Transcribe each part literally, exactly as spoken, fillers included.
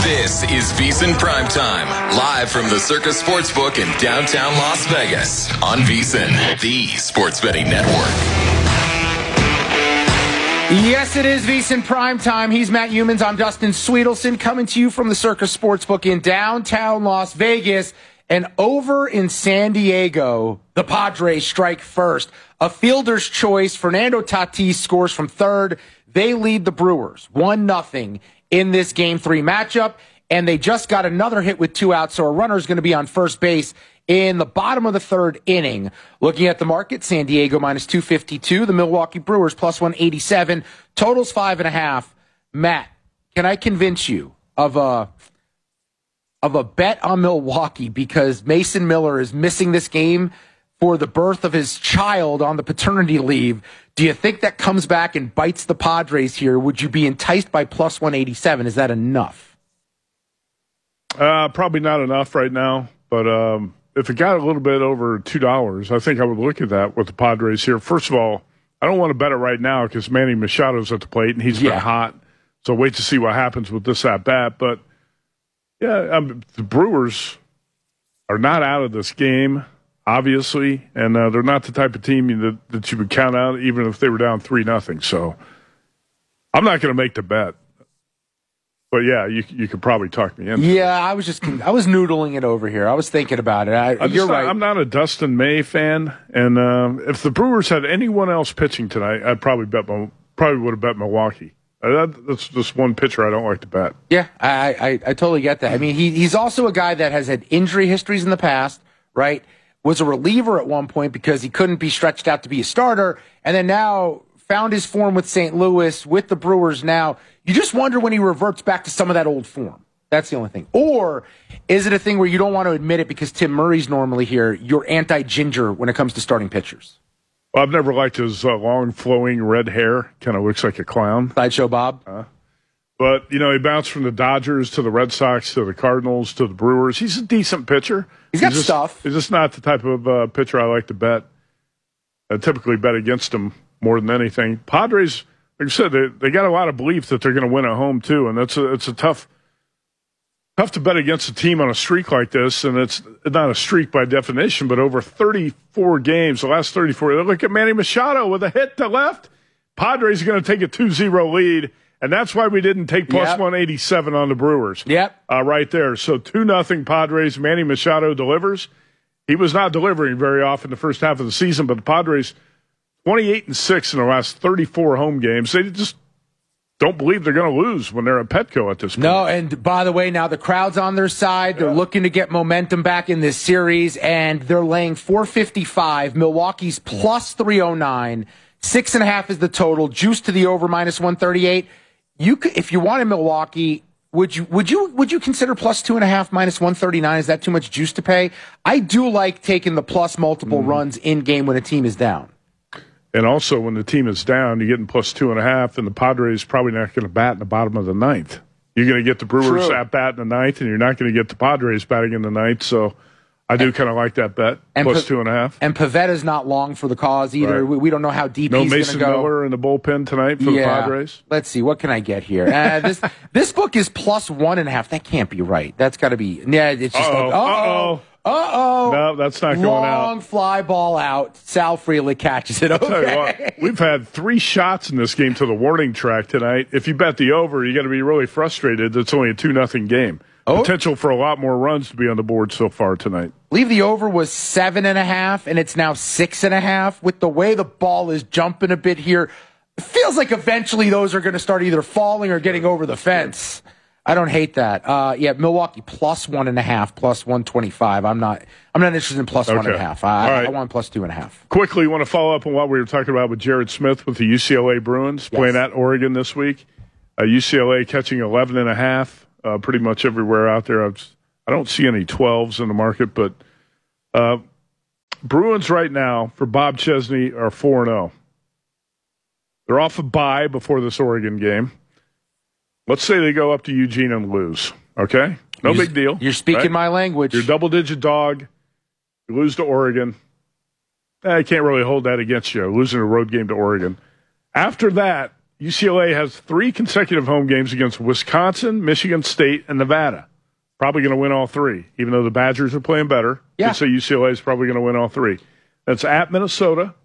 This is VSiN Primetime, live from the Circus Sportsbook in downtown Las Vegas on VSiN, the sports betting network. Yes, it is VSiN Primetime. He's Matt Humans. I'm Dustin Sweetelson, coming to you from the Circus Sportsbook in downtown Las Vegas. And over in San Diego, the Padres strike first. A fielder's choice. Fernando Tatis scores from third. They lead the Brewers one nothing in this Game three matchup. And they just got another hit with two outs, so a runner is going to be on first base in the bottom of the third inning. Looking at the market, San Diego minus two fifty-two. The Milwaukee Brewers plus one eighty-seven. Totals five and a half. Matt, can I convince you of a... of a bet on Milwaukee because Mason Miller is missing this game for the birth of his child on the paternity leave? Do you think that comes back and bites the Padres here? Would you be enticed by plus one eighty-seven? Is that enough? Uh, probably not enough right now, but um, if it got a little bit over two dollars, I think I would look at that with the Padres here. First of all, I don't want to bet it right now because Manny Machado's at the plate and he's Yeah. been hot. So wait to see what happens with this at-bat, but yeah, um, the Brewers are not out of this game, obviously, and uh, they're not the type of team that, that you would count out even if they were down three nothing. So I'm not going to make the bet. But, yeah, you you could probably talk me into it. Yeah, I was just I was noodling it over here. I was thinking about it. I, I'm you're not, right. I'm not a Dustin May fan, and uh, if the Brewers had anyone else pitching tonight, I'd probably bet probably would have bet Milwaukee. That, that's just one pitcher I don't like to bet. Yeah, I, I, I totally get that. I mean, he he's also a guy that has had injury histories in the past, right? Was a reliever at one point because he couldn't be stretched out to be a starter, and then now found his form with Saint Louis, with the Brewers now. You just wonder when he reverts back to some of that old form. That's the only thing. Or is it a thing where you don't want to admit it because Tim Murray's normally here, you're anti-Ginger when it comes to starting pitchers? Well, I've never liked his uh, long, flowing red hair. Kind of looks like a clown. Sideshow Bob? Uh, but, you know, he bounced from the Dodgers to the Red Sox to the Cardinals to the Brewers. He's a decent pitcher. He's got he's just, stuff. He's just not the type of uh, pitcher I like to bet. I typically bet against him more than anything. Padres, like I said, they, they got a lot of belief that they're going to win at home, too. And that's a, it's a tough... Tough to bet against a team on a streak like this, and it's not a streak by definition, but over thirty-four games, the last thirty-four. Look at Manny Machado with a hit to left. Padres are going to take a two zero lead, and that's why we didn't take plus Yep. one eighty-seven on the Brewers. Yep. Uh, right there. So two nothing Padres. Manny Machado delivers. He was not delivering very often the first half of the season, but the Padres, twenty-eight and six in the last thirty-four home games. They just don't believe they're going to lose when they're at Petco at this point. No, and by the way, now the crowd's on their side. They're Yeah. looking to get momentum back in this series, and they're laying four fifty-five. Milwaukee's plus three oh nine. Six and a half is the total. Juice to the over, minus one thirty-eight. You could, if you wanted Milwaukee, would you would you would you consider plus two and a half, minus one thirty-nine? Is that too much juice to pay? I do like taking the plus multiple mm. runs in game when a team is down. And also, when the team is down, you're getting plus two and a half, and the Padres probably not going to bat in the bottom of the ninth. You're going to get the Brewers True. at bat in the ninth, and you're not going to get the Padres batting in the ninth. So I do kind of like that bet, and plus P- two and a half. And Pavetta's not long for the cause either. Right. We, we don't know how deep No he's going to Mason go. Miller in the bullpen tonight for yeah. the Padres. Let's see. What can I get here? Uh, this this book is plus one and a half. That can't be right. That's got to be. Yeah, it's just. Uh-oh. Uh-oh. Uh-oh. No, that's not going out. Long fly ball out. Sal Frelick catches it. Okay. Tell you what, we've had three shots in this game to the warning track tonight. If you bet the over, you got to be really frustrated. It's only a two nothing game. Oh. Potential for a lot more runs to be on the board so far tonight. I believe the over was seven and a half, and it's now six and a half. With the way the ball is jumping a bit here, it feels like eventually those are going to start either falling or getting over the fence. I don't hate that. Uh, yeah, Milwaukee plus one and a half, plus one twenty-five. I'm not. I'm not interested in plus okay. one and a half. I, right. I want plus two and a half. Quickly, want to follow up on what we were talking about with Jared Smith with the U C L A Bruins Yes. playing at Oregon this week. Uh, U C L A catching eleven and a half, uh, pretty much everywhere out there. I've, I don't see any twelves in the market, but uh, Bruins right now for Bob Chesney are four and zero. They're off a bye before this Oregon game. Let's say they go up to Eugene and lose, okay? No You're, big deal. You're speaking right? my language. You're a double-digit dog. You lose to Oregon. I can't really hold that against you, losing a road game to Oregon. After that, U C L A has three consecutive home games against Wisconsin, Michigan State, and Nevada. Probably going to win all three, even though the Badgers are playing better. Yeah. I'd say U C L A is probably going to win all three. That's at Minnesota.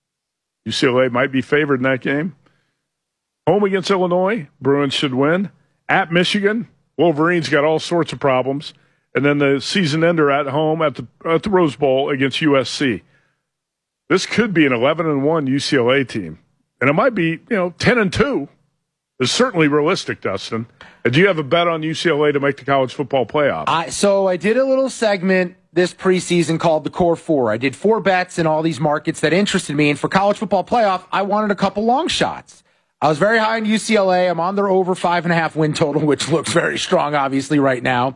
U C L A might be favored in that game. Home against Illinois, Bruins should win. At Michigan, Wolverines got all sorts of problems. And then the season ender at home at the at the Rose Bowl against U S C. This could be an eleven and one U C L A team. And it might be, you know, ten and two. Is certainly realistic, Dustin. Do you have a bet on U C L A to make the college football playoff? I, so I did a little segment this preseason called the Core Four. I did four bets in all these markets that interested me. And for college football playoff, I wanted a couple long shots. I was very high on U C L A. I'm on their over five and a half win total, which looks very strong, obviously, right now.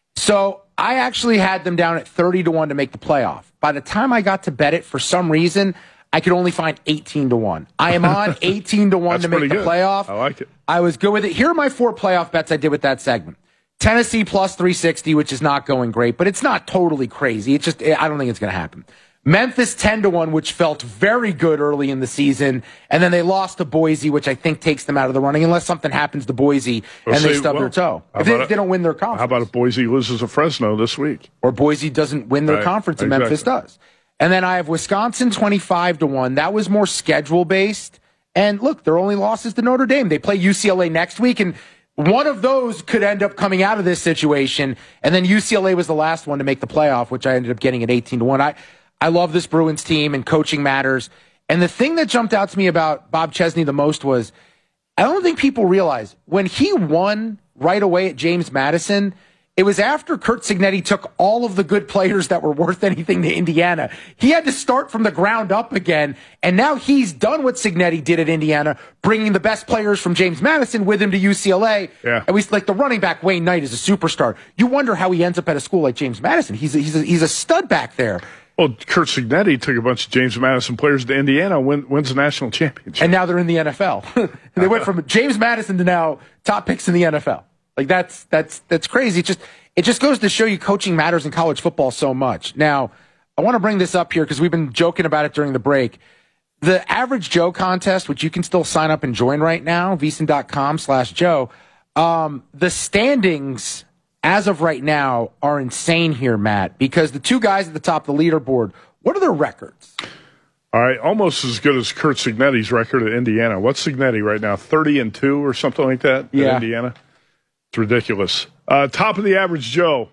So I actually had them down at thirty to one to make the playoff. By the time I got to bet it, for some reason, I could only find eighteen to one. I am on eighteen to one to make the good. playoff. I like it. I was good with it. Here are my four playoff bets I did with that segment. Tennessee plus three sixty, which is not going great, but it's not totally crazy. It's just, I don't think it's going to happen. Memphis ten to one, which felt very good early in the season, and then they lost to Boise, which I think takes them out of the running, unless something happens to Boise We'll and they see. stub Well, their toe. how If they, about if they it- don't win their conference. How about if Boise loses to Fresno this week? Or Boise doesn't win their Right, conference and exactly. Memphis does. And then I have Wisconsin twenty-five to one. That was more schedule based. And look, their only loss is to Notre Dame. They play U C L A next week, and one of those could end up coming out of this situation. And then U C L A was the last one to make the playoff, which I ended up getting at eighteen to one. I, I love this Bruins team, and coaching matters. And the thing that jumped out to me about Bob Chesney the most was, I don't think people realize when he won right away at James Madison, it was after Curt Cignetti took all of the good players that were worth anything to Indiana. He had to start from the ground up again, and now he's done what Cignetti did at Indiana, bringing the best players from James Madison with him to U C L A. Yeah. And we like the running back Wayne Knight is a superstar. You wonder how he ends up at a school like James Madison. He's a, he's a, he's a stud back there. Well, Curt Cignetti took a bunch of James Madison players to Indiana, win, wins the national championship. And now they're in the N F L. They went from James Madison to now top picks in the N F L. Like that's that's that's crazy. It just it just goes to show you coaching matters in college football so much. Now, I want to bring this up here because we've been joking about it during the break. The Average Joe contest, which you can still sign up and join right now, VSiN.com slash Joe. Um, the standings as of right now are insane here, Matt, because the two guys at the top of the leaderboard, what are their records? All right, almost as good as Curt Cignetti's record at Indiana. What's Cignetti right now? thirty and two or something like that Yeah. at Indiana? It's ridiculous. Uh, top of the Average Joe.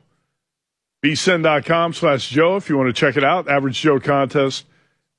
VSiN.com slash Joe if you want to check it out. Average Joe contest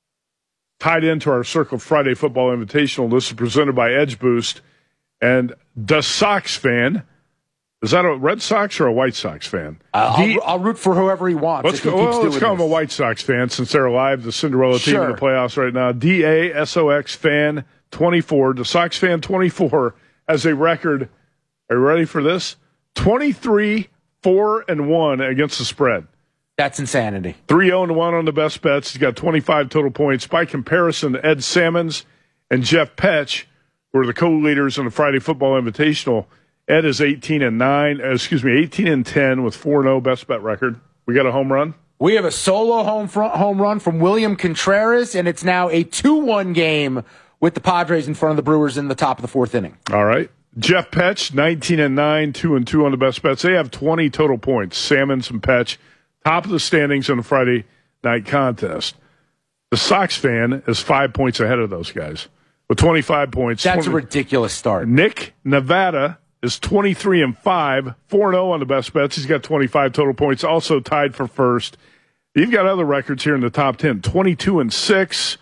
tied into our Circle Friday Football Invitational. This is presented by Edge Boost. And the Sox fan, is that a Red Sox or a White Sox fan? Uh, D- I'll, I'll root for whoever he wants. Let's if he go. keeps Well, let's doing call him a this. White Sox fan since they're alive, the Cinderella team in Sure. the playoffs right now. D A S O X fan twenty-four, the Sox fan twenty-four has a record. Are you ready for this? twenty-three, four, and one against the spread. That's insanity. three oh and one on the best bets. He's got twenty-five total points. By comparison, Ed Salmons and Jeff Petch were the co-leaders in the Friday Football Invitational. Ed is eighteen and nine, uh, excuse me, eighteen and ten with four and oh best bet record. We got a home run. We have a solo home front, home run from William Contreras, and it's now a two one game with the Padres in front of the Brewers in the top of the fourth inning. All right. Jeff Petch, nineteen and nine, two and two on the best bets. They have twenty total points. Salmons and Petch, top of the standings in the Friday night contest. The Sox fan is five points ahead of those guys with twenty-five points. That's twenty a ridiculous start. Nick Nevada is twenty-three and five, four and oh on the best bets. He's got twenty-five total points, also tied for first. You've got other records here in the top ten, twenty-two and six,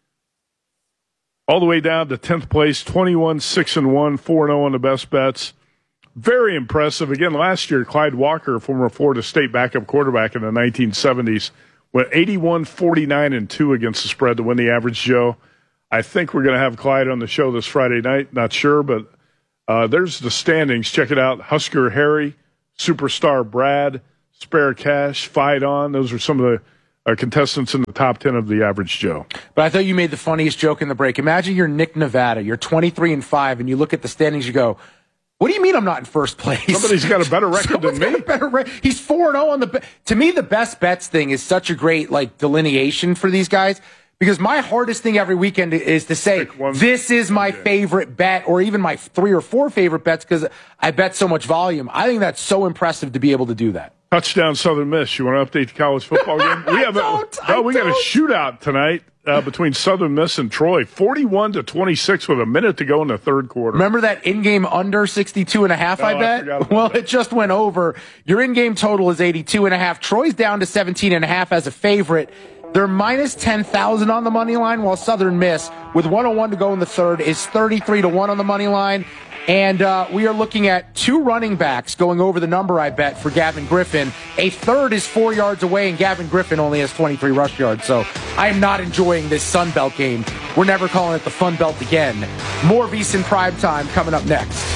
all the way down to tenth place, twenty-one, six and one, four and oh on the best bets. Very impressive. Again, last year, Clyde Walker, former Florida State backup quarterback in the nineteen seventies, went eighty-one, forty-nine and two against the spread to win the Average Joe. I think we're going to have Clyde on the show this Friday night. Not sure, but uh, there's the standings. Check it out. Husker Harry, Superstar Brad, Spare Cash, Fight On. Those are some of the uh, contestants in the top ten of the Average Joe. But I thought you made the funniest joke in the break. Imagine you're Nick Nevada. You're twenty-three and five, and you look at the standings, you go, what do you mean I'm not in first place? Somebody's got a better record than Someone's me. got a better re- He's four and oh on the be- to me, the best bets thing is such a great like delineation for these guys Because my hardest thing every weekend is to say, this is my favorite bet, or even my three or four favorite bets, because I bet so much volume. I think that's so impressive to be able to do that. Touchdown Southern Miss. You want to update the college football game? We have a, no, we got a shootout tonight uh, between Southern Miss and Troy. forty-one to twenty-six with a minute to go in the third quarter. Remember that in-game under sixty-two and a half, no, I bet? I well, that. It just went over. Your in-game total is eighty-two and a half. Troy's down to seventeen and a half as a favorite. They're minus ten thousand on the money line, while Southern Miss, with one oh one to go in the third, is thirty-three to one on the money line. And uh, we are looking at two running backs going over the number, I bet, for Gavin Griffin. A third is four yards away, and Gavin Griffin only has twenty-three rush yards. So I am not enjoying this Sun Belt game. We're never calling it the Fun Belt again. More VSiN Primetime coming up next.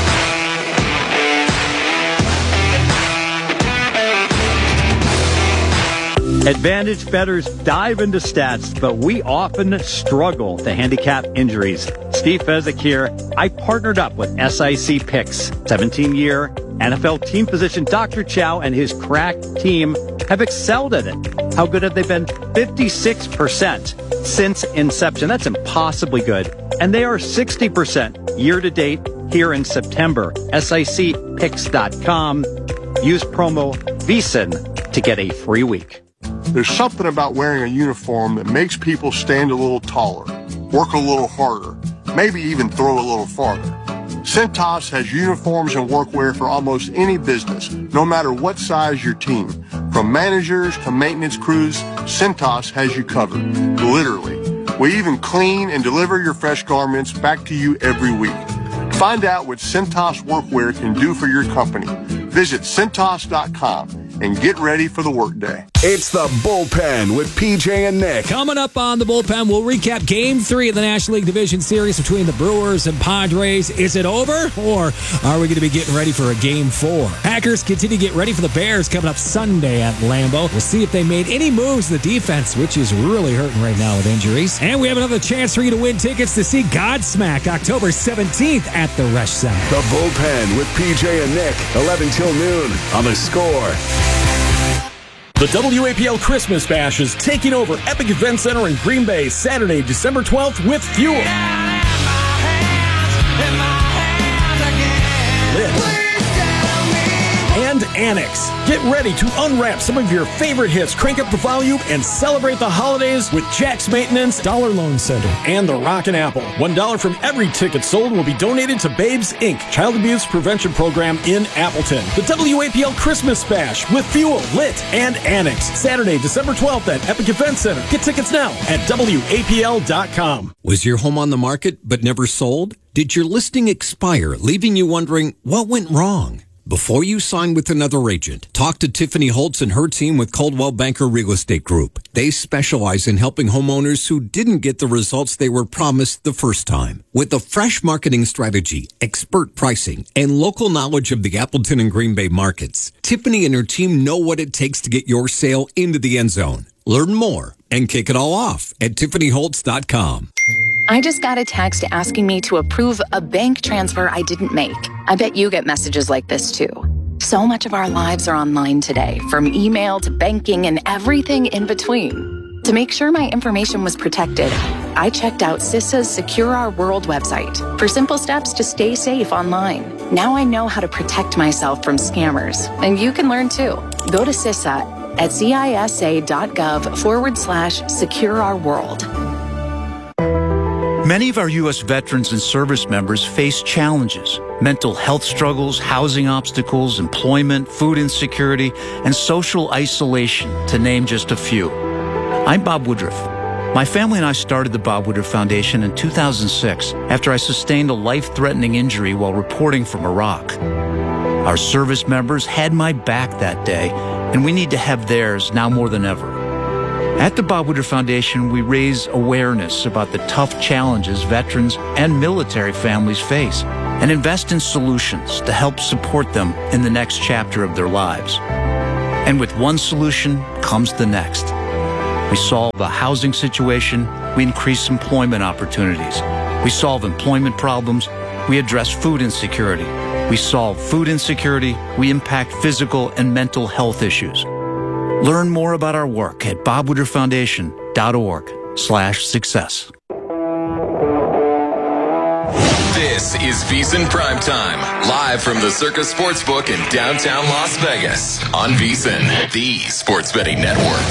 Advantage bettors dive into stats, but we often struggle to handicap injuries. Steve Fezzik here. I partnered up with S I C Picks. seventeen-year N F L team physician Doctor Chow and his crack team have excelled at it. How good have they been? fifty-six percent since inception. That's impossibly good. And they are sixty percent year-to-date here in September. S I C picks dot com. Use promo VSiN to get a free week. There's something about wearing a uniform that makes people stand a little taller, work a little harder, maybe even throw a little farther. Cintas has uniforms and workwear for almost any business, no matter what size your team. From managers to maintenance crews, Cintas has you covered, literally. We even clean and deliver your fresh garments back to you every week. Find out what Cintas workwear can do for your company. Visit Cintas dot com and get ready for the workday. It's the Bullpen with P J and Nick. Coming up on the Bullpen, we'll recap Game three of the National League Division Series between the Brewers and Padres. Is it over, or are we going to be getting ready for a Game four? Packers continue to get ready for the Bears coming up Sunday at Lambeau. We'll see if they made any moves to the defense, which is really hurting right now with injuries. And we have another chance for you to win tickets to see Godsmack October seventeenth at the Resch Center. The Bullpen with P J and Nick, eleven till noon on The Score. The W A P L Christmas Bash is taking over Epic Event Center in Green Bay Saturday, December twelfth with Fuel. Lit. And Annex. Get ready to unwrap some of your favorite hits, crank up the volume, and celebrate the holidays with Jack's Maintenance, Dollar Loan Center, and the Rockin' Apple. One dollar from every ticket sold will be donated to Babes, Incorporated, Child Abuse Prevention Program in Appleton. The W A P L Christmas Bash with Fuel, Lit, and Annex. Saturday, December twelfth at Epic Event Center. Get tickets now at W A P L dot com. Was your home on the market but never sold? Did your listing expire, leaving you wondering what went wrong? Before you sign with another agent, talk to Tiffany Holtz and her team with Coldwell Banker Real Estate Group. They specialize in helping homeowners who didn't get the results they were promised the first time. With a fresh marketing strategy, expert pricing, and local knowledge of the Appleton and Green Bay markets, Tiffany and her team know what it takes to get your sale into the end zone. Learn more and kick it all off at Tiffany Holtz dot com. I just got a text asking me to approve a bank transfer I didn't make. I bet you get messages like this too. So much of our lives are online today, from email to banking and everything in between. To make sure my information was protected, I checked out CISA's Secure Our World website for simple steps to stay safe online. Now I know how to protect myself from scammers, and you can learn too. Go to CISA at cisa.gov forward slash secure our world. Many of our U S veterans and service members face challenges: mental health struggles, housing obstacles, employment, food insecurity, and social isolation, to name just a few. I'm Bob Woodruff. My family and I started the Bob Woodruff Foundation in two thousand six after I sustained a life-threatening injury while reporting from Iraq. Our service members had my back that day, and we need to have theirs now more than ever. At the Bob Woodruff Foundation, we raise awareness about the tough challenges veterans and military families face and invest in solutions to help support them in the next chapter of their lives. And with one solution comes the next. We solve a housing situation, we increase employment opportunities. We solve employment problems, we address food insecurity. We solve food insecurity, we impact physical and mental health issues. Learn more about our work at bob woodruff foundation dot org. slash success. This is VEASAN Primetime, live from the Circus Sportsbook in downtown Las Vegas on VEASAN, the sports betting network.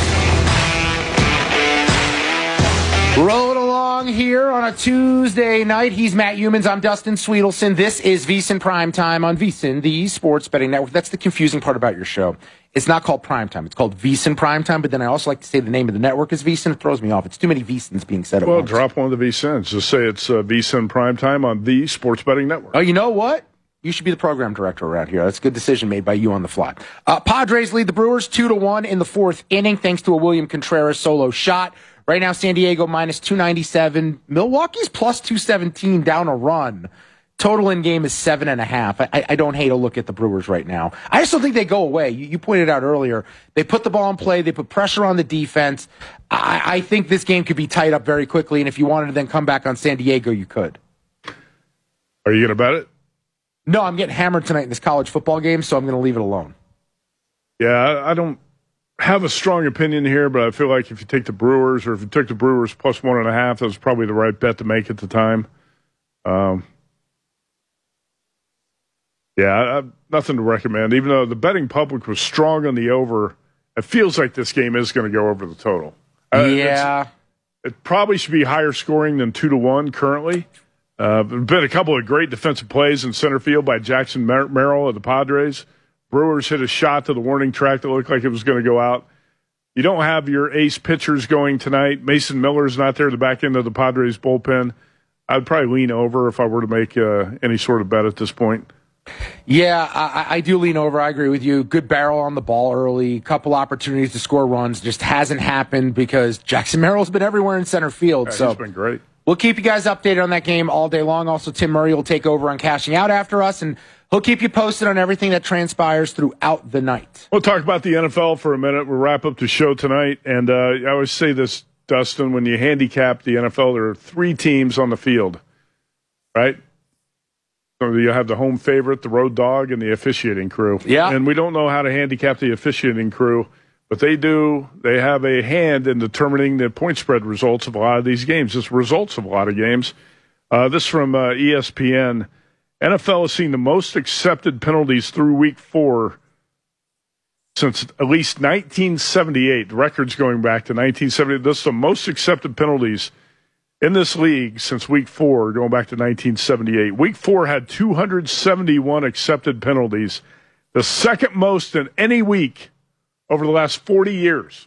Rolling along here on a Tuesday night. He's Matt Youmans. I'm Dustin Sweetelson. This is VEASAN Primetime on VEASAN, the sports betting network. That's the confusing part about your show. It's not called Primetime. It's called VEASAN Primetime, but then I also like to say the name of the network is VEASAN. It throws me off. It's too many VEASANs being said at well, once. Well, drop one of the VEASANs. Just say it's uh, VEASAN Primetime on the sports betting network. Oh, you know what? You should be the program director around here. That's a good decision made by you on the fly. Uh, Padres lead the Brewers two to one in the fourth inning thanks to a William Contreras solo shot. Right now, San Diego minus two ninety-seven. Milwaukee's plus two seventeen down a run. Total in game is seven and a half. I, I don't hate a look at the Brewers right now. I just don't think they go away. You, you pointed out earlier, they put the ball in play. They put pressure on the defense. I, I think this game could be tied up very quickly, and if you wanted to then come back on San Diego, you could. Are you going to bet it? No, I'm getting hammered tonight in this college football game, so I'm going to leave it alone. Yeah, I, I don't have a strong opinion here, but I feel like if you take the Brewers, or if you took the Brewers plus one and a half, that was probably the right bet to make at the time. Um, yeah, I, I, nothing to recommend. Even though the betting public was strong on the over, it feels like this game is going to go over the total. Uh, yeah. It probably should be higher scoring than two to one currently. Uh, there's been a couple of great defensive plays in center field by Jackson Mer- Merrill of the Padres. Brewers hit a shot to the warning track that looked like it was going to go out. You don't have your ace pitchers going tonight. Mason Miller's not there at the back end of the Padres bullpen. I'd probably lean over if I were to make uh, any sort of bet at this point. Yeah, I, I do lean over. I agree with you. Good barrel on the ball early. Couple opportunities to score runs. Just hasn't happened because Jackson Merrill's been everywhere in center field. Yeah, so he's been great. We'll keep you guys updated on that game all day long. Also, Tim Murray will take over on Cashing Out after us, and he'll keep you posted on everything that transpires throughout the night. We'll talk about the N F L for a minute. We'll wrap up the show tonight. And uh, I always say this, Dustin, when you handicap the N F L, there are three teams on the field, right? So you have the home favorite, the road dog, and the officiating crew. Yeah. And we don't know how to handicap the officiating crew, but they do. They have a hand in determining the point spread results of a lot of these games. It's results of a lot of games. Uh, this from uh, E S P N. N F L has seen the most accepted penalties through week four since at least nineteen seventy-eight. The record's going back to nineteen seventy-eight. This is the most accepted penalties in this league since week four, going back to nineteen seventy-eight. Week four had two hundred seventy-one accepted penalties, the second most in any week over the last forty years.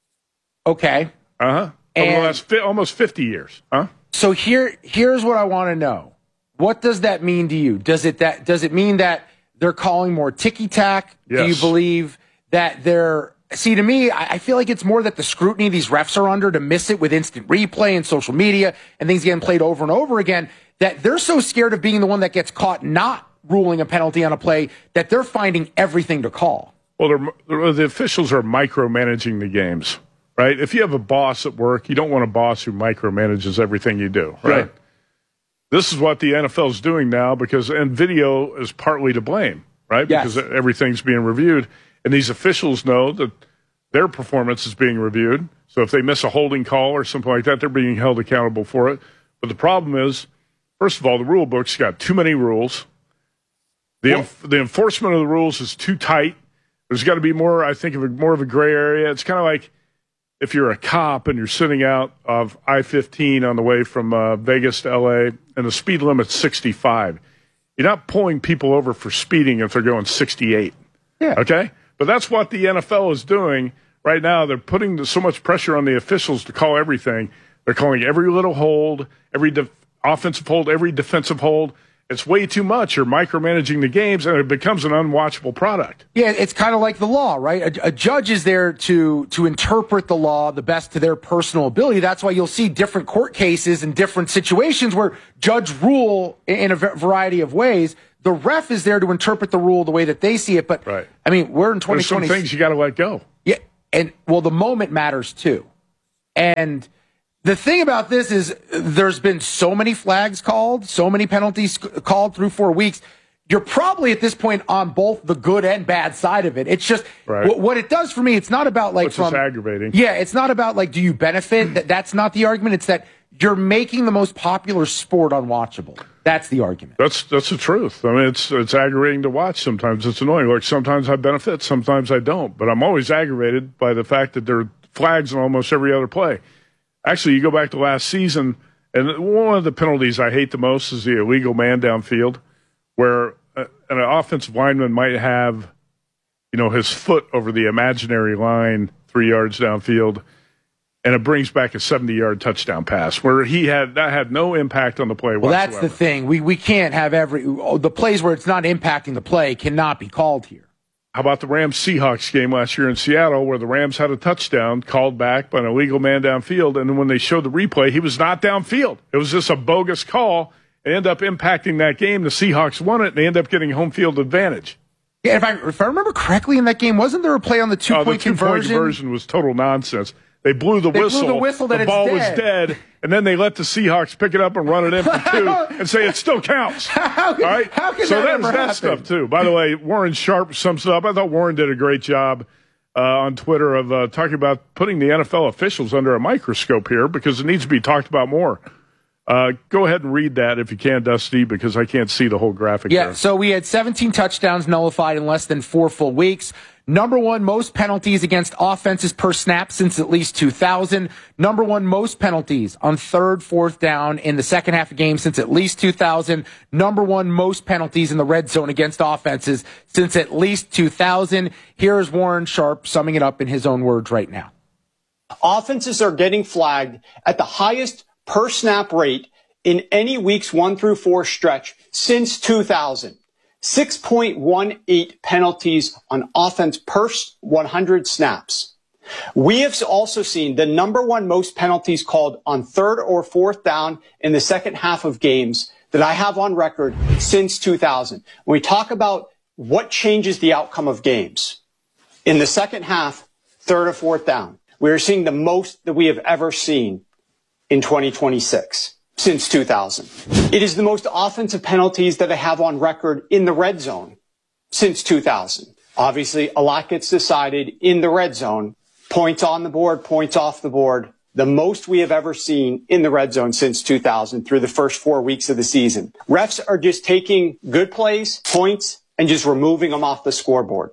Okay. Uh-huh. Over And the last fi- almost fifty years. Huh? So here, here's what I want to know. What does that mean to you? Does it that does it mean that they're calling more ticky-tack? Yes. Do you believe that they're see, to me, I, I feel like it's more that the scrutiny these refs are under to miss it with instant replay and social media and things getting played over and over again, that they're so scared of being the one that gets caught not ruling a penalty on a play that they're finding everything to call. Well, they're, the officials are micromanaging the games, right? If you have a boss at work, you don't want a boss who micromanages everything you do, right? Sure. This is what the N F L is doing now because, and video is partly to blame, right? Yes. Because everything's being reviewed, and these officials know that their performance is being reviewed. So if they miss a holding call or something like that, they're being held accountable for it. But the problem is, first of all, the rule book's got too many rules. The Well, enf- the enforcement of the rules is too tight. There's got to be more, I think, of a, more of a gray area. It's kind of like if you're a cop and you're sitting out of I fifteen on the way from uh, Vegas to L A and the speed limit's sixty-five, you're not pulling people over for speeding if they're going sixty-eight. Yeah. Okay? But that's what the N F L is doing right now. They're putting so much pressure on the officials to call everything. They're calling every little hold, every def- offensive hold, every defensive hold. It's way too much. You're micromanaging the games, and it becomes an unwatchable product. Yeah, it's kind of like the law, right? A, a judge is there to to interpret the law the best to their personal ability. That's why you'll see different court cases and different situations where judge rule in, in a v- variety of ways. The ref is there to interpret the rule the way that they see it. But, Right. I mean, we're in twenty There's some twenty. things you got to let go. Yeah, and, well, the moment matters, too. And the thing about this is there's been so many flags called, so many penalties c- called through four weeks. you're probably at this point on both the good and bad side of it. It's just right. what, what it does for me. It's not about like Which from is aggravating. Yeah, it's not about like do you benefit? that That's not the argument. It's that you're making the most popular sport unwatchable. That's the argument. That's that's the truth. I mean, it's it's aggravating to watch. Sometimes it's annoying. Like sometimes I benefit, sometimes I don't. But I'm always aggravated by the fact that there are flags on almost every other play. Actually, you go back to last season, and one of the penalties I hate the most is the illegal man downfield, where a, an offensive lineman might have, you know, his foot over the imaginary line three yards downfield, and it brings back a seventy-yard touchdown pass where he had that had no impact on the play well, whatsoever. That's the thing. We we can't have every oh, the plays where it's not impacting the play cannot be called here. How about the Rams-Seahawks game last year in Seattle where the Rams had a touchdown called back by an illegal man downfield, and then when they showed the replay, he was not downfield. It was just a bogus call. It ended up impacting that game. The Seahawks won it, and they ended up getting home field advantage. Yeah, if I, if I remember correctly in that game, wasn't there a play on the two-point oh, the two-point conversion? conversion was total nonsense. They blew the they whistle. Blew the whistle that the it's ball dead. was dead, and then they let the Seahawks pick it up and run it in for two and say it still counts. How can, All right? how can so that that's ever that happen? stuff, too. By the way, Warren Sharp sums it up. I thought Warren did a great job uh, on Twitter of uh, talking about putting the N F L officials under a microscope here because it needs to be talked about more. Uh, go ahead and read that if you can, Dusty, because I can't see the whole graphic Yeah, there. so we had seventeen touchdowns nullified in less than four full weeks. Number one most penalties against offenses per snap since at least two thousand. Number one most penalties on third, fourth down in the second half of games since at least two thousand. Number one most penalties in the red zone against offenses since at least two thousand. Here's Warren Sharp summing it up in his own words right now. Offenses are getting flagged at the highest per snap rate in any weeks one through four stretch since two thousand. six point one eight penalties on offense per one hundred snaps. We have also seen the number one most penalties called on third or fourth down in the second half of games that I have on record since two thousand. When we talk about what changes the outcome of games, in the second half, third or fourth down, we are seeing the most that we have ever seen in twenty twenty-six, since two thousand. It is the most offensive penalties that I have on record in the red zone since two thousand. Obviously, a lot gets decided in the red zone. Points on the board, points off the board. The most we have ever seen in the red zone since two thousand through the first four weeks of the season. Refs are just taking good plays, points, and just removing them off the scoreboard.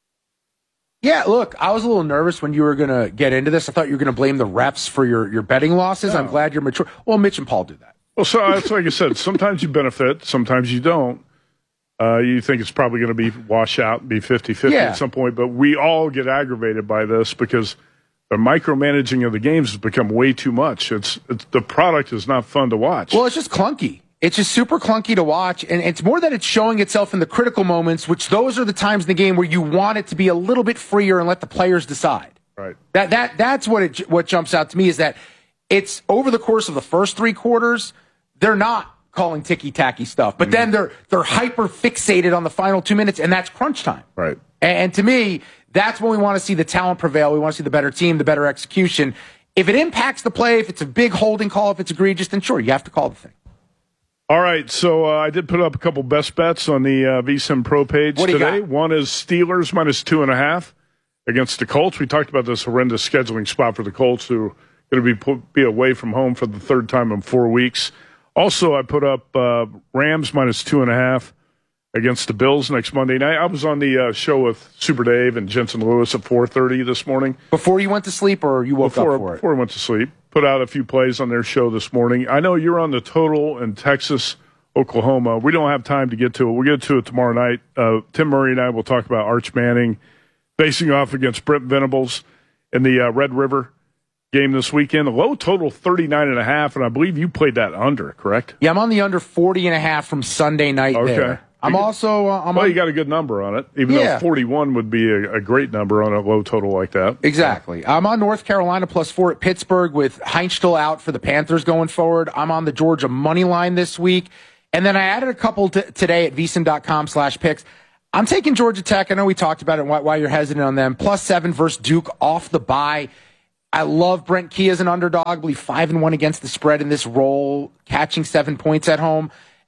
Yeah, look, I was a little nervous when you were going to get into this. I thought you were going to blame the refs for your, your betting losses. No. I'm glad you're mature. Well, Mitch and Paul do that. Well, so that's like I said. Sometimes you benefit, sometimes you don't. Uh, you think it's probably going to be wash out and be fifty-fifty Yeah. at some point, but we all get aggravated by this because the micromanaging of the games has become way too much. It's, it's the product is not fun to watch. Well, it's just clunky. It's just super clunky to watch, and it's more that it's showing itself in the critical moments, which those are the times in the game where you want it to be a little bit freer and let the players decide. Right. That that that's what it what jumps out to me is that it's over the course of the first three quarters, they're not calling ticky-tacky stuff, but mm-hmm. then they're they're hyper fixated on the final two minutes, and that's crunch time. Right. And, and to me, that's when we want to see the talent prevail. We want to see the better team, the better execution. If it impacts the play, if it's a big holding call, if it's egregious, then sure, you have to call the thing. All right, so uh, I did put up a couple best bets on the uh, V S I N Pro page what do you today. got? One is Steelers minus two and a half against the Colts. We talked about this horrendous scheduling spot for the Colts, who are going to be put, be away from home for the third time in four weeks. Also, I put up uh, Rams minus two and a half against the Bills next Monday night. I was on the uh, show with Super Dave and Jensen Lewis at four thirty this morning. Before you went to sleep, or you woke before, up for it? Before I went to sleep. Put out a few plays on their show this morning. I know you're on the total in Texas, Oklahoma. We don't have time to get to it. We'll get to it tomorrow night. Uh, Tim Murray and I will talk about Arch Manning facing off against Brent Venables in the uh, Red River game this weekend. The low total thirty-nine and a half, and I believe you played that under, correct? Yeah, I'm on the under forty and a half from Sunday night okay. there. I'm you, also uh, I'm well, on, you got a good number on it, even yeah. though forty-one would be a, a great number on a low total like that. Exactly. I'm on North Carolina plus four at Pittsburgh with Heinzstill out for the Panthers going forward. I'm on the Georgia money line this week. And then I added a couple t- today at vsin.com slash picks. I'm taking Georgia Tech. I know we talked about it, why, why you're hesitant on them. Plus seven versus Duke off the bye. I love Brent Key as an underdog. I believe five and one against the spread in this role, catching seven points at home.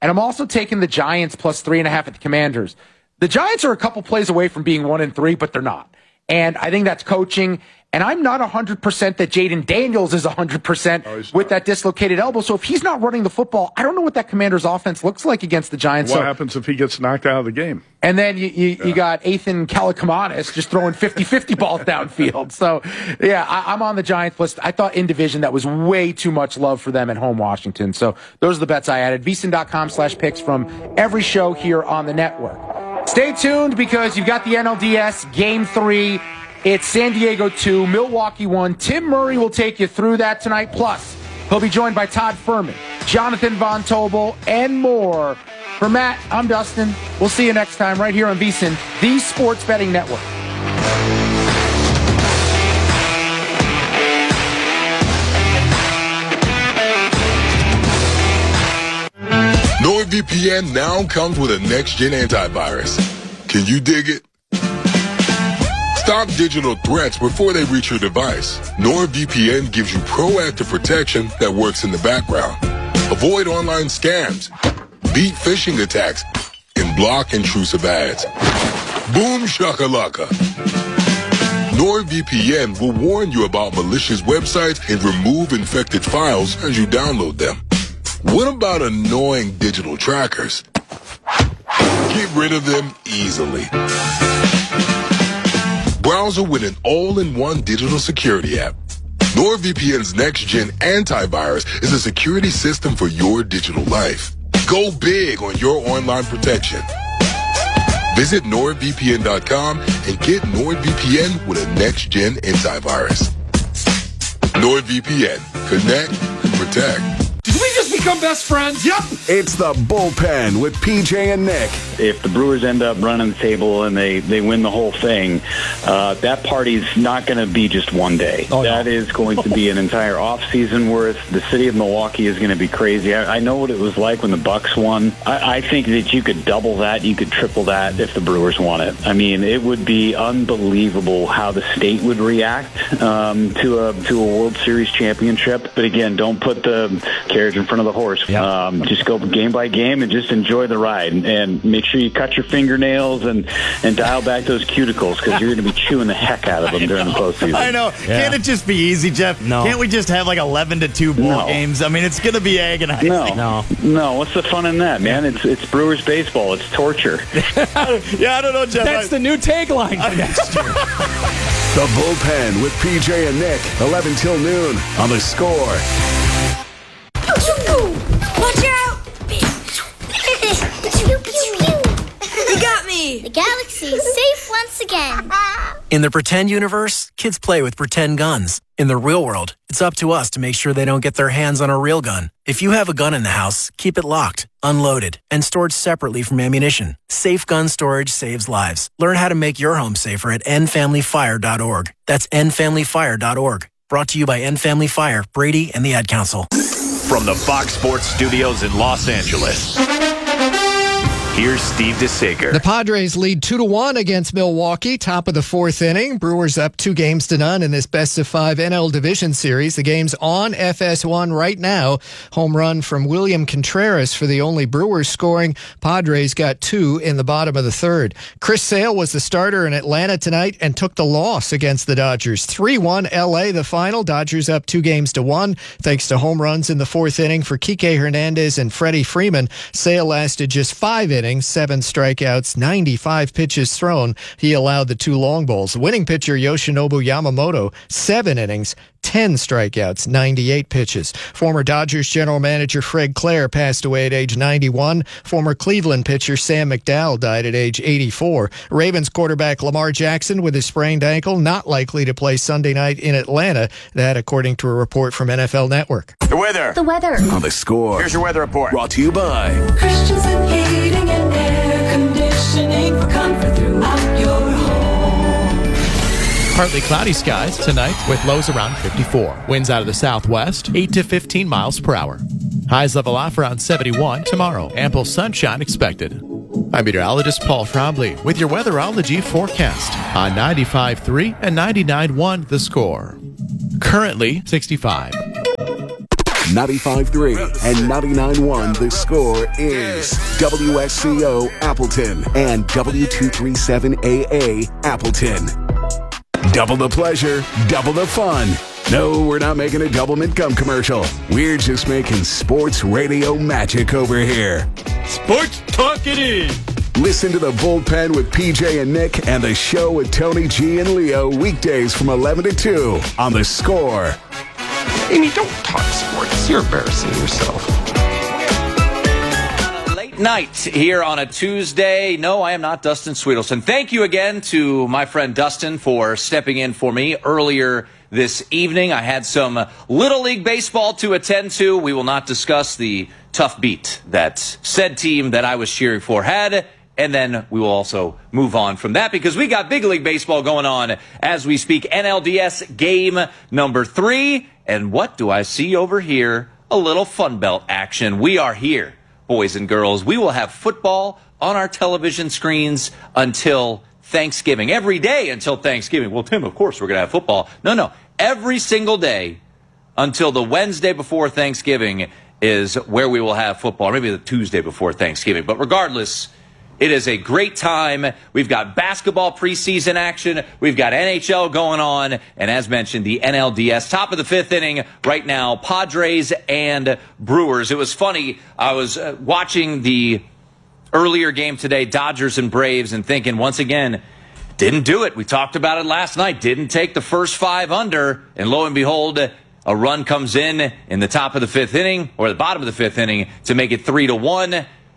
And I'm also taking the Giants plus three and a half at the Commanders. The Giants are a couple plays away from being one and three, but they're not. And I think that's coaching. And I'm not one hundred percent that Jaden Daniels is one hundred percent oh, with that dislocated elbow. So if he's not running the football, I don't know what that Commander's offense looks like against the Giants. What so, happens if he gets knocked out of the game? And then you, you, yeah. you got Ethan Kalakamanis just throwing fifty-fifty balls downfield. So, yeah, I, I'm on the Giants list. I thought in division that was way too much love for them at home Washington. So those are the bets I added. VSiN.com slash picks from every show here on the network. Stay tuned because you've got the N L D S Game three. It's San Diego two, Milwaukee one. Tim Murray will take you through that tonight. Plus, he'll be joined by Todd Furman, Jonathan Von Tobel, and more. For Matt, I'm Dustin. We'll see you next time right here on VSiN, the Sports Betting Network. NordVPN now comes with a next-gen antivirus. Can you dig it? Stop digital threats before they reach your device. NordVPN gives you proactive protection that works in the background. Avoid online scams, beat phishing attacks, and block intrusive ads. Boom shakalaka. NordVPN will warn you about malicious websites and remove infected files as you download them. What about annoying digital trackers? Get rid of them easily. Browser with an all-in-one digital security app. NordVPN's next-gen antivirus is a security system for your digital life. Go big on your online protection. Visit Nord V P N dot com and get NordVPN with a next-gen antivirus. NordVPN. Connect and protect. Did we just become best friends? Yep. It's the Bullpen with P J and Nick. If the Brewers end up running the table and they, they win the whole thing, uh, that party's not going to be just one day. Oh, that no. is going to be an entire off-season worth. The city of Milwaukee is going to be crazy. I, I know what it was like when the Bucks won. I, I think that you could double that, you could triple that if the Brewers won it. I mean, it would be unbelievable how the state would react um, to a to a World Series championship. But again, don't put the carriage in front of the horse. Yep. Um, just go game by game and just enjoy the ride, and, and make sure you cut your fingernails and, and dial back those cuticles because you're going to be chewing the heck out of them during the postseason. I know. Yeah. Can't it just be easy, Jeff? No. Can't we just have like eleven to two ball no. games? I mean, it's going to be agonizing. No. no. No. What's the fun in that, man? It's it's Brewers baseball. It's torture. Yeah, I don't know, Jeff. That's I, the new tagline for next year. The Bullpen with P J and Nick, eleven till noon on The Score. Watch out! You got me! The galaxy is safe once again. In the pretend universe, kids play with pretend guns. In the real world, it's up to us to make sure they don't get their hands on a real gun. If you have a gun in the house, keep it locked, unloaded, and stored separately from ammunition. Safe gun storage saves lives. Learn how to make your home safer at end family fire dot org. That's end family fire dot org. Brought to you by End Family Fire, Brady, and the Ad Council. From the Fox Sports Studios in Los Angeles, here's Steve DeSager. The Padres lead two to one against Milwaukee, top of the fourth inning. Brewers up two games to none in this best of five N L Division Series. The game's on F S one right now. Home run from William Contreras for the only Brewers scoring. Padres got two in the bottom of the third. Chris Sale was the starter in Atlanta tonight and took the loss against the Dodgers. three one L A the final. Dodgers up two games to one thanks to home runs in the fourth inning for Kike Hernandez and Freddie Freeman. Sale lasted just five innings, seven strikeouts, ninety-five pitches thrown. He allowed the two long balls. Winning pitcher Yoshinobu Yamamoto, seven innings, ten strikeouts, ninety-eight pitches. Former Dodgers general manager Fred Clare passed away at age ninety-one. Former Cleveland pitcher Sam McDowell died at age eighty-four. Ravens quarterback Lamar Jackson with his sprained ankle not likely to play Sunday night in Atlanta. That according to a report from N F L Network. The weather. The weather. On The Score. Here's your weather report. Brought to you by Christensen Heating and Air Conditioning for comfort throughout your home. Partly cloudy skies tonight with lows around fifty-four. Winds out of the southwest, eight to fifteen miles per hour. Highs level off around seventy-one tomorrow. Ample sunshine expected. I'm meteorologist Paul Trombley with your weatherology forecast on ninety-five point three and ninety-nine point one The Score. Currently sixty-five. ninety-five point three and ninety-nine point one. The Score is W S C O Appleton and W two thirty-seven A A Appleton. Double the pleasure, double the fun. No, we're not making a Doublemint Gum commercial. We're just making sports radio magic over here. Sports talk it is. Listen to the Bullpen with P J and Nick and the show with Tony G and Leo weekdays from eleven to two on The Score. Amy, don't talk sports. You're embarrassing yourself. Late night here on a Tuesday. No, I am not Dustin Sweetelson. Thank you again to my friend Dustin for stepping in for me earlier this evening. I had some Little League baseball to attend to. We will not discuss the tough beat that said team that I was cheering for had. And then we will also move on from that because we got Big League Baseball going on as we speak. N L D S game number three. And what do I see over here? A little Fun Belt action. We are here, boys and girls. We will have football on our television screens until Thanksgiving. Every day until Thanksgiving. Well, Tim, of course we're going to have football. No, no. Every single day until the Wednesday before Thanksgiving is where we will have football. Or maybe the Tuesday before Thanksgiving. But regardless, it is a great time. We've got basketball preseason action. We've got N H L going on. And as mentioned, the N L D S. Top of the fifth inning right now, Padres and Brewers. It was funny. I was uh, watching the earlier game today, Dodgers and Braves, and thinking, once again, didn't do it. We talked about it last night. Didn't take the first five under. And lo and behold, a run comes in in the top of the fifth inning, or the bottom of the fifth inning, to make it three to one.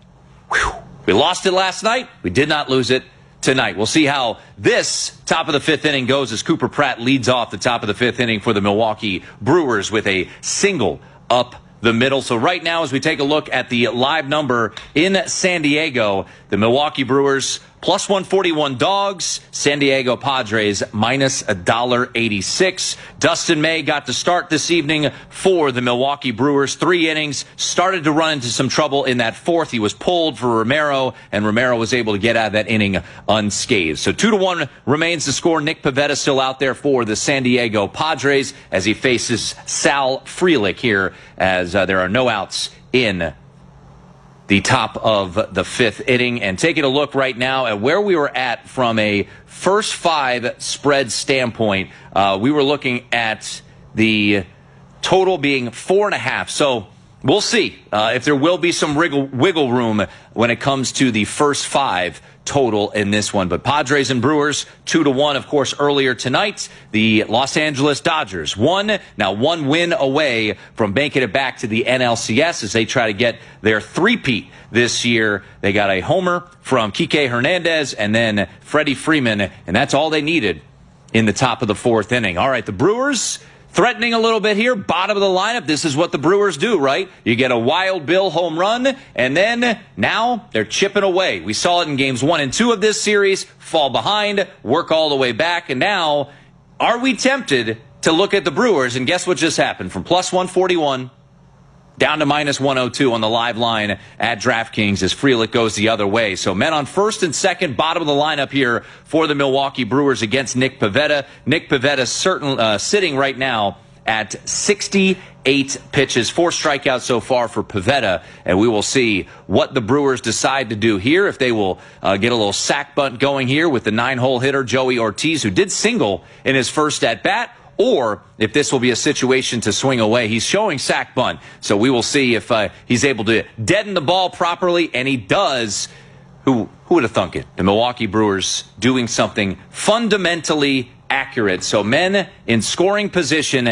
Whew. We lost it last night. We did not lose it tonight. We'll see how this top of the fifth inning goes as Cooper Pratt leads off the top of the fifth inning for the Milwaukee Brewers with a single up the middle. So right now, as we take a look at the live number in San Diego, the Milwaukee Brewers plus one forty-one dogs, San Diego Padres minus one dollar eighty-six. Dustin May got to start this evening for the Milwaukee Brewers. Three innings, started to run into some trouble in that fourth. He was pulled for Romero, and Romero was able to get out of that inning unscathed. So two to one remains the score. Nick Pivetta still out there for the San Diego Padres as he faces Sal Frelick here as uh, there are no outs in the top of the fifth inning. And taking a look right now at where we were at from a first five spread standpoint, uh, we were looking at the total being four and a half. So we'll see uh, if there will be some wriggle, wiggle room when it comes to the first five total in this one. But Padres and Brewers, two to one, of course, earlier tonight. The Los Angeles Dodgers, one, now one win away from making it back to the N L C S as they try to get their three-peat this year. They got a homer from Kike Hernandez and then Freddie Freeman, and that's all they needed in the top of the fourth inning. All right, the Brewers threatening a little bit here, bottom of the lineup. This is what the Brewers do, right? You get a Wild Bill home run, and then now they're chipping away. We saw it in games one and two of this series, fall behind, work all the way back, and now are we tempted to look at the Brewers? And guess what just happened? From plus one forty-one down to minus one oh two on the live line at DraftKings as Frelick goes the other way. So men on first and second, bottom of the lineup here for the Milwaukee Brewers against Nick Pivetta. Nick Pivetta certain, uh, sitting right now at sixty-eight pitches, four strikeouts so far for Pivetta, and we will see what the Brewers decide to do here, if they will uh, get a little sack bunt going here with the nine-hole hitter Joey Ortiz, who did single in his first at-bat, or if this will be a situation to swing away. He's showing sack bunt, so we will see if uh, he's able to deaden the ball properly, and he does. Who, who would have thunk it? The Milwaukee Brewers doing something fundamentally accurate. So men in scoring position.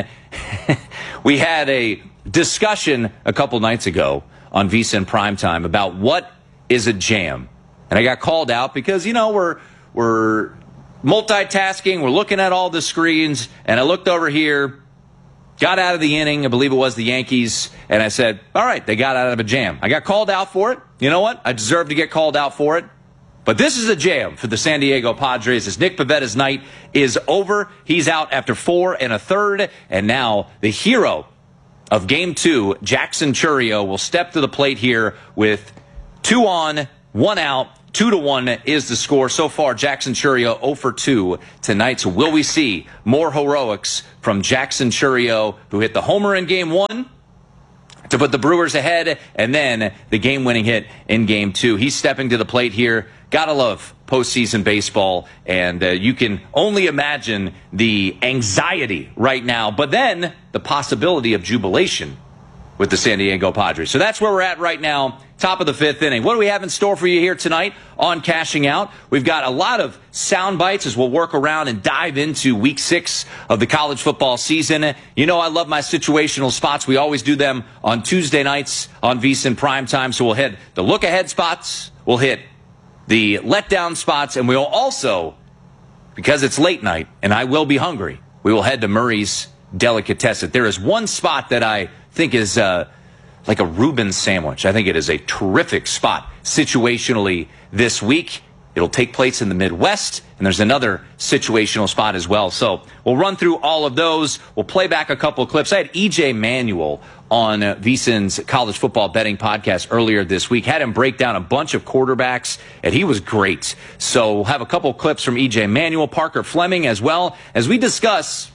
We had a discussion a couple nights ago on VSiN Primetime about what is a jam. And I got called out because, you know, we're we're multitasking, we're looking at all the screens, and I looked over here, got out of the inning, I believe it was the Yankees, and I said, all right, they got out of a jam. I got called out for it. You know what? I deserve to get called out for it. But this is a jam for the San Diego Padres as Nick Pivetta's night is over. He's out after four and a third, and now the hero of Game two, Jackson Chourio, will step to the plate here with two on, one out. Two to one is the score. So far, Jackson Chourio oh for two tonight. So will we see more heroics from Jackson Chourio, who hit the homer in game one to put the Brewers ahead, and then the game-winning hit in Game two. He's stepping to the plate here. Gotta love postseason baseball, and uh, you can only imagine the anxiety right now, but then the possibility of jubilation with the San Diego Padres. So that's where we're at right now, top of the fifth inning. What do we have in store for you here tonight on Cashing Out? We've got a lot of sound bites as we'll work around and dive into week six of the college football season. You know I love my situational spots. We always do them on Tuesday nights on VSiN Primetime. So we'll hit the look-ahead spots, we'll hit the letdown spots, and we'll also, because it's late night and I will be hungry, we will head to Murray's Delicatessen. There is one spot that I think is uh, like a Reuben sandwich. I think it is a terrific spot situationally this week. It'll take place in the Midwest, and there's another situational spot as well. So we'll run through all of those. We'll play back a couple of clips. I had E J Manuel on uh, VSiN's college football betting podcast earlier this week. Had him break down a bunch of quarterbacks, and he was great. So we'll have a couple of clips from E J Manuel, Parker Fleming, as well as we discuss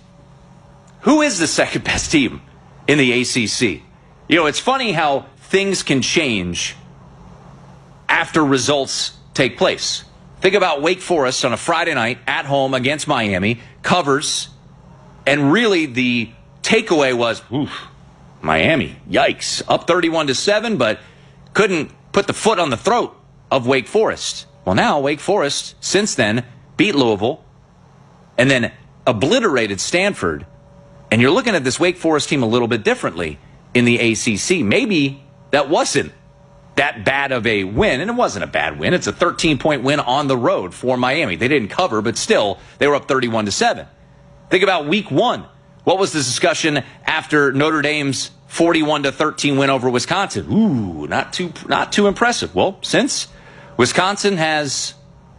who is the second best team in the A C C. You know, it's funny how things can change after results take place. Think about Wake Forest on a Friday night at home against Miami, covers, and really the takeaway was, oof, Miami, yikes, up thirty-one to seven, but couldn't put the foot on the throat of Wake Forest. Well, now Wake Forest, since then, beat Louisville and then obliterated Stanford. And you're looking at this Wake Forest team a little bit differently in the A C C. Maybe that wasn't that bad of a win, and it wasn't a bad win. It's a thirteen-point win on the road for Miami. They didn't cover, but still, they were up thirty-one to seven. Think about week one. What was the discussion after Notre Dame's forty-one to thirteen win over Wisconsin? Ooh, not too, not too impressive. Well, since Wisconsin has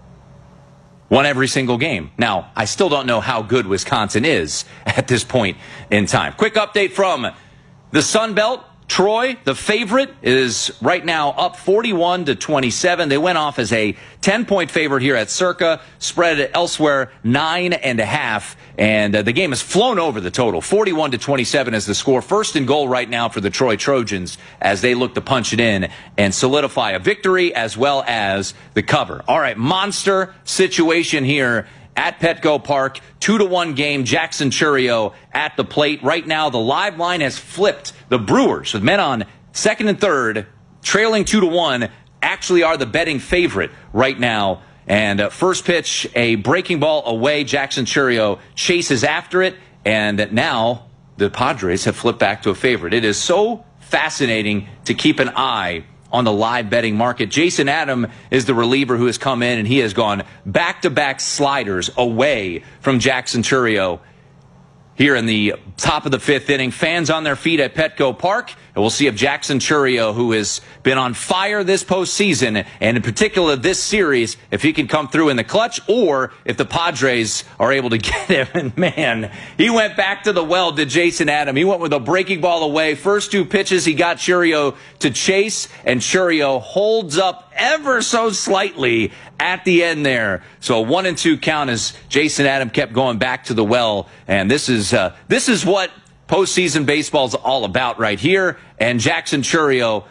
won every single game. Now, I still don't know how good Wisconsin is at this point in time. Quick update from the Sun Belt. Troy, the favorite, is right now up forty-one to twenty-seven. They went off as a ten-point favorite here at Circa. Spread elsewhere nine and a half, and uh, the game has flown over the total. forty-one to twenty-seven is the score. First and goal right now for the Troy Trojans as they look to punch it in and solidify a victory as well as the cover. All right, monster situation here at Petco Park, two to one game. Jackson Churio at the plate. Right now, the live line has flipped. The Brewers, with men on second and third, trailing two to one, actually are the betting favorite right now. And uh, first pitch, a breaking ball away. Jackson Churio chases after it, and now the Padres have flipped back to a favorite. It is so fascinating to keep an eye on the live betting market. Jason Adam is the reliever who has come in, and he has gone back-to-back sliders away from Jackson Churio here in the top of the fifth inning. Fans on their feet at Petco Park, and we'll see if Jackson Churio, who has been on fire this postseason, and in particular this series, if he can come through in the clutch, or if the Padres are able to get him. And man, he went back to the well, did Jason Adam. He went with a breaking ball away. First two pitches, he got Churio to chase, and Churio holds up ever so slightly at the end there. So a one and two count as Jason Adam kept going back to the well. And this is uh, this is what postseason baseball is all about right here. And Jackson Churio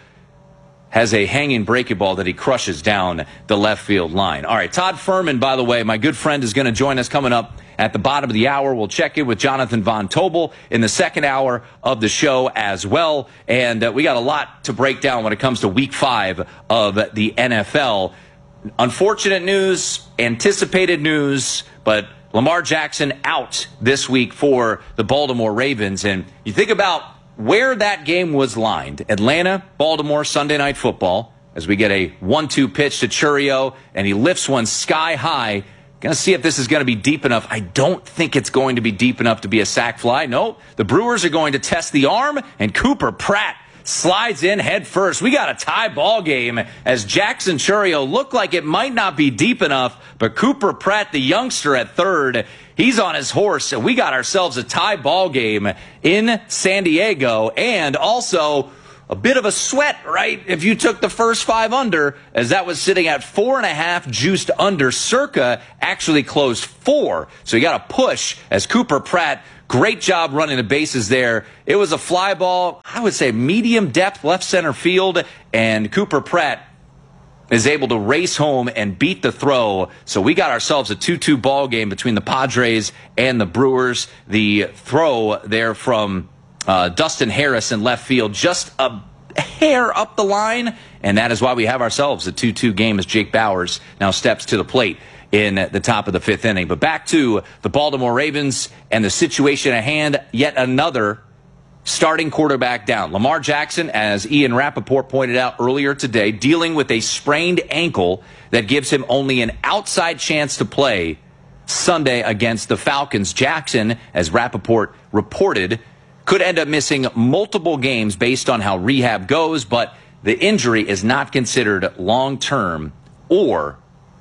has a hanging breaking ball that he crushes down the left field line. All right, Todd Furman, by the way, my good friend, is going to join us coming up at the bottom of the hour. We'll check in with Jonathan Von Tobel in the second hour of the show as well. And uh, we got a lot to break down when it comes to week five of the N F L. Unfortunate news, anticipated news, but Lamar Jackson out this week for the Baltimore Ravens. And you think about where that game was lined. Atlanta, Baltimore, Sunday Night Football, as we get a one two pitch to Churio, and he lifts one sky high. Going to see if this is going to be deep enough. I don't think it's going to be deep enough to be a sac fly. No, the Brewers are going to test the arm, and Cooper Pratt slides in head first. We got a tie ball game as Jackson Churio looked like it might not be deep enough, but Cooper Pratt, the youngster at third, he's on his horse, and we got ourselves a tie ball game in San Diego. And also, a bit of a sweat, right, if you took the first five under, as that was sitting at four and a half juiced under. Circa actually closed four, so you got to push as Cooper Pratt. Great job running the bases there. It was a fly ball, I would say medium depth left center field, and Cooper Pratt is able to race home and beat the throw. So we got ourselves a two two ball game between the Padres and the Brewers. The throw there from uh, Dustin Harris in left field, just a hair up the line, and that is why we have ourselves a two two game as Jake Bauers now steps to the plate in the top of the fifth inning. But back to the Baltimore Ravens and the situation at hand, yet another starting quarterback down. Lamar Jackson, as Ian Rappaport pointed out earlier today, dealing with a sprained ankle that gives him only an outside chance to play Sunday against the Falcons. Jackson, as Rappaport reported, could end up missing multiple games based on how rehab goes, but the injury is not considered long-term or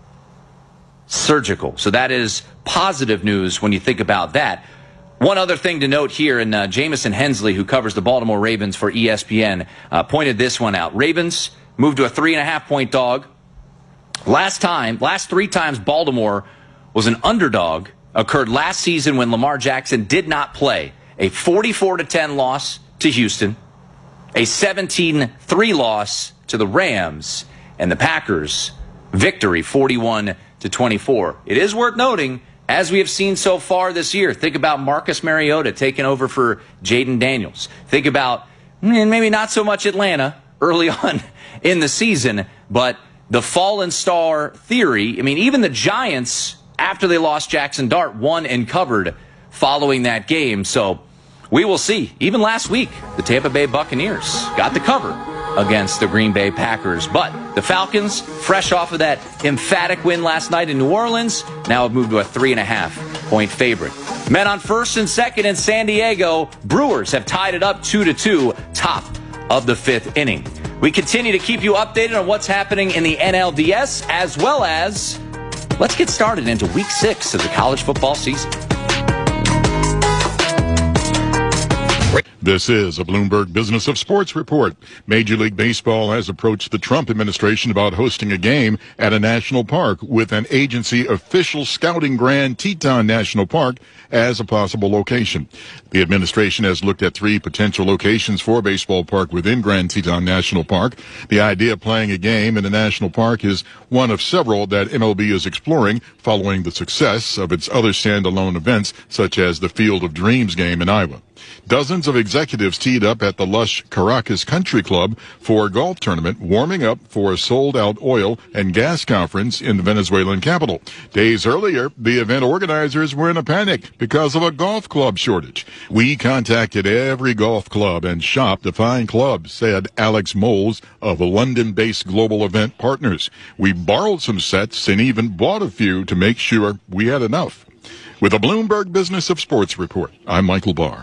surgical. So that is positive news when you think about that. One other thing to note here, and uh, Jamison Hensley, who covers the Baltimore Ravens for E S P N, uh, pointed this one out. Ravens moved to a three and a half point dog. Last time, last three times Baltimore was an underdog occurred last season when Lamar Jackson did not play. A forty-four to ten loss to Houston, a seventeen three loss to the Rams, and the Packers victory forty-one to twenty-four. It is worth noting, as we have seen so far this year, think about Marcus Mariota taking over for Jaden Daniels. Think about maybe not so much Atlanta early on in the season, but the fallen star theory. I mean, even the Giants, after they lost Jackson Dart, won and covered following that game. So we will see. Even last week, the Tampa Bay Buccaneers got the cover against the Green Bay Packers. But the Falcons, fresh off of that emphatic win last night in New Orleans, now have moved to a three and a half point favorite. Men on first and second in San Diego. Brewers have tied it up two to two, top of the fifth inning. We continue to keep you updated on what's happening in the N L D S, as well as let's get started into week six of the college football season. This is a Bloomberg Business of Sports report. Major League Baseball has approached the Trump administration about hosting a game at a national park, with an agency official scouting Grand Teton National Park as a possible location. The administration has looked at three potential locations for a baseball park within Grand Teton National Park. The idea of playing a game in a national park is one of several that M L B is exploring following the success of its other standalone events, such as the Field of Dreams game in Iowa. Dozens of executives teed up at the lush Caracas Country Club for a golf tournament, warming up for a sold-out oil and gas conference in the Venezuelan capital. Days earlier, the event organizers were in a panic because of a golf club shortage. We contacted every golf club and shop to find clubs, said Alex Moles of London-based Global Event Partners. We borrowed some sets and even bought a few to make sure we had enough. With a Bloomberg Business of Sports report, I'm Michael Barr.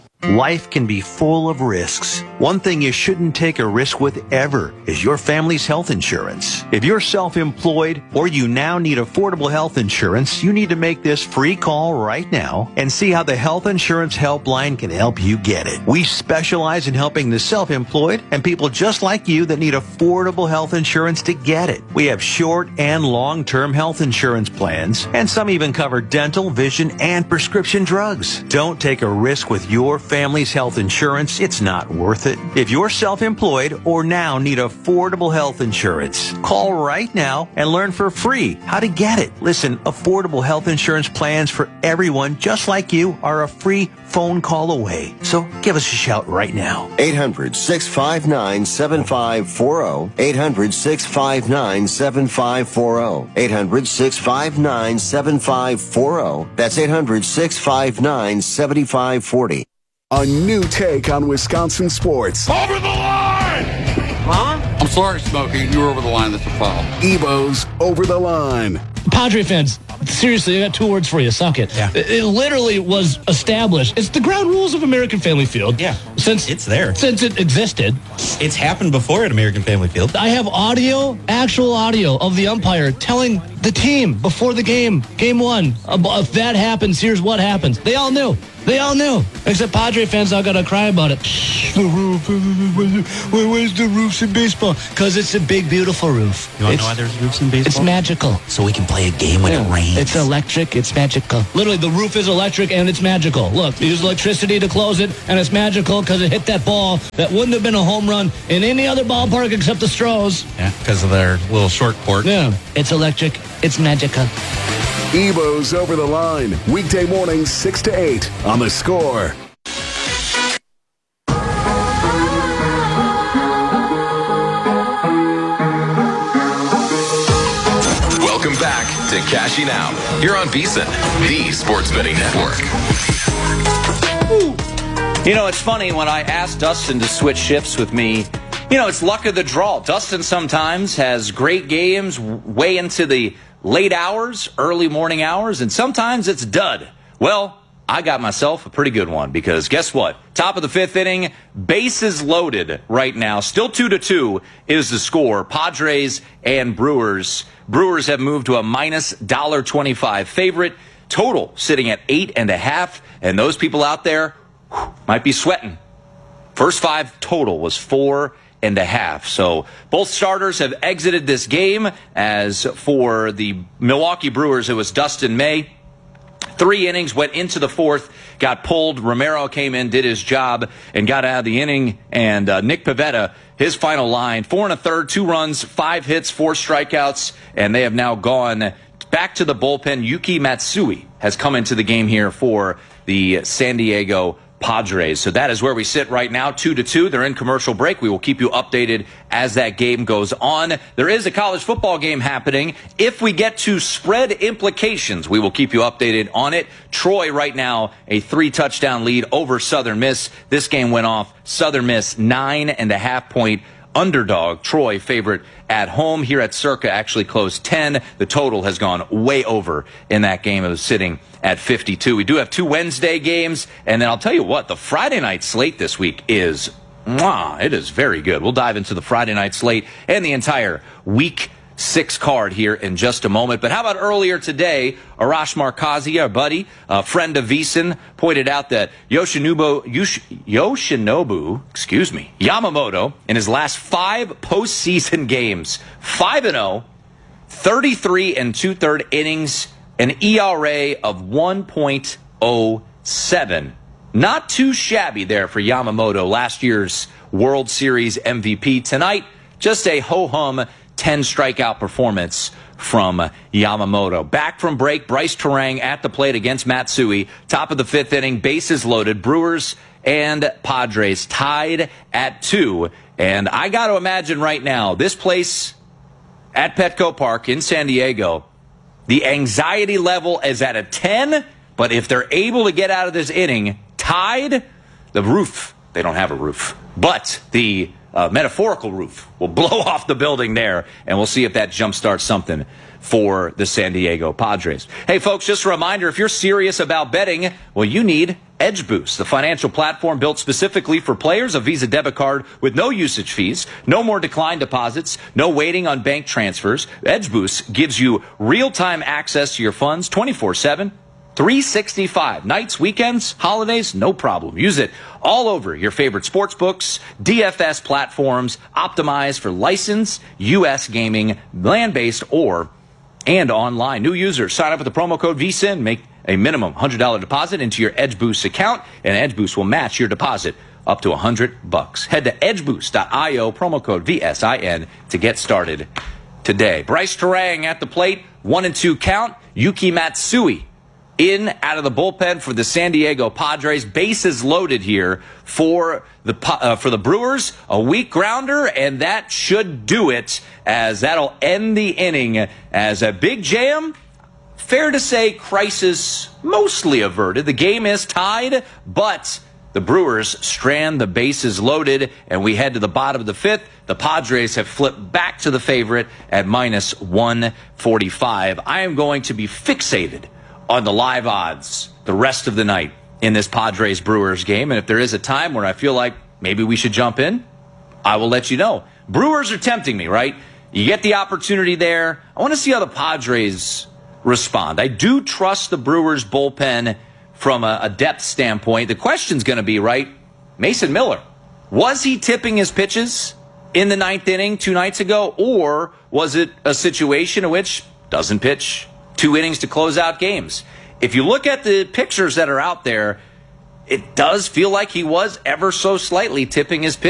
Life can be full of risks. One thing you shouldn't take a risk with ever is your family's health insurance. If you're self-employed or you now need affordable health insurance, you need to make this free call right now and see how the Health Insurance Helpline can help you get it. We specialize in helping the self-employed and people just like you that need affordable health insurance to get it. We have short and long-term health insurance plans, and some even cover dental, vision, and prescription drugs. Don't take a risk with your family's health insurance. It's not worth it. If you're self-employed or now need affordable health insurance, call right now and learn for free how to get it. Listen, affordable health insurance plans for everyone just like you are a free phone call away. So give us a shout right now. eight hundred, six five nine, seven five four zero. eight hundred, six five nine, seven five four zero. eight hundred, six five nine, seven five four zero. That's eight hundred, six five nine, seven five four zero. A new take on Wisconsin sports. Over the line! Huh? I'm sorry, Smokey. You were over the line. That's a foul. Evo's Over the Line. Padre fans, seriously, I got two words for you. Suck it. Yeah. It, it literally was established. It's the ground rules of American Family Field. Yeah. Established since it's there. Since it existed. It's happened before at American Family Field. I have audio, actual audio of the umpire telling the team before the game, game one, if that happens, here's what happens. They all knew. They all knew. Except Padre fans all got to cry about it. The roof. Where's the roofs in baseball? Because it's a big, beautiful roof. You want to know why there's roofs in baseball? It's magical. So we can play a game when Yeah. it rains. It's electric. It's magical. Literally, the roof is electric and it's magical. Look, you use electricity to close it, and it's magical because it hit that ball that wouldn't have been a home run in any other ballpark except the Stros. Yeah, because of their little short court. Yeah, it's electric. It's magical. Evo's Over the Line, weekday mornings six to eight on The Score. Welcome back to Cashing Out here on VSiN, the Sports Betting Network. You know, it's funny, when I asked Dustin to switch shifts with me, you know, it's luck of the draw. Dustin sometimes has great games way into the late hours, early morning hours, and sometimes it's dud. Well, I got myself a pretty good one, because guess what? Top of the fifth inning, bases loaded right now. Still two to two is the score. Padres and Brewers. Brewers have moved to a minus one dollar twenty-five favorite. Total sitting at eight and a half, and those people out there whew, might be sweating. First five total was four and a half. So both starters have exited this game. As for the Milwaukee Brewers, it was Dustin May. Three innings, went into the fourth, got pulled. Romero came in, did his job, and got out of the inning. And uh, Nick Pivetta, his final line, four and a third, two runs, five hits, four strikeouts, and they have now gone back to the bullpen. Yuki Matsui has come into the game here for the San Diego Padres. So that is where we sit right now, two to two. They're in commercial break. We will keep you updated as that game goes on. There is a college football game happening. If we get to spread implications, we will keep you updated on it. Troy right now, a three touchdown lead over Southern Miss. This game went off. Southern Miss, nine and a half point underdog. Troy favorite at home. Here at Circa actually closed ten. The total has gone way over in that game. It was sitting at fifty-two. We do have two Wednesday games, and then I'll tell you what, the Friday night slate this week is, mwah, it is very good. We'll dive into the Friday night slate and the entire week six card here in just a moment. But how about earlier today, Arash Markazi, our buddy, a friend of VSiN, pointed out that Yoshinobu, Yosh, Yoshinobu, excuse me, Yamamoto, in his last five postseason games, five and oh, thirty-three and two-third innings, an E R A of one point oh seven. Not too shabby there for Yamamoto, last year's World Series M V P. Tonight, just a ho-hum ten strikeout performance from Yamamoto. Back from break, Bryce Terang at the plate against Matsui. Top of the fifth inning, bases loaded. Brewers and Padres tied at two. And I got to imagine right now, this place at Petco Park in San Diego, the anxiety level is at a ten, but if they're able to get out of this inning tied, the roof, they don't have a roof, but the Uh, metaphorical roof will blow off the building there, and we'll see if that jumpstarts something for the San Diego Padres. Hey, folks, just a reminder, if you're serious about betting, well, you need Edge Boost, the financial platform built specifically for players, a Visa debit card with no usage fees, no more declined deposits, no waiting on bank transfers. Edge Boost gives you real-time access to your funds twenty-four seven. three sixty-five. Nights, weekends, holidays, no problem. Use it all over your favorite sports books, D F S platforms, optimized for licensed U S gaming, land-based, or and online. New users, sign up with the promo code VSiN, make a minimum one hundred dollars deposit into your Edge Boost account, and Edge Boost will match your deposit up to one hundred bucks. Head to edge boost dot io, promo code V S I N to get started today. Bryce Terang at the plate, one and two count. Yuki Matsui in out of the bullpen for the San Diego Padres. Bases loaded here for the uh, for the Brewers. A weak grounder, and that should do it, as that'll end the inning as a big jam. Fair to say, crisis mostly averted. The game is tied, but the Brewers strand the bases loaded, and we head to the bottom of the fifth. The Padres have flipped back to the favorite at minus one forty-five. I am going to be fixated on the live odds the rest of the night in this Padres-Brewers game. And if there is a time where I feel like maybe we should jump in, I will let you know. Brewers are tempting me, right? You get the opportunity there. I want to see how the Padres respond. I do trust the Brewers bullpen from a, a depth standpoint. The question's going to be, right, Mason Miller, was he tipping his pitches in the ninth inning two nights ago, or was it a situation in which doesn't pitch two innings to close out games? If you look at the pictures that are out there, it does feel like he was ever so slightly tipping his pitch.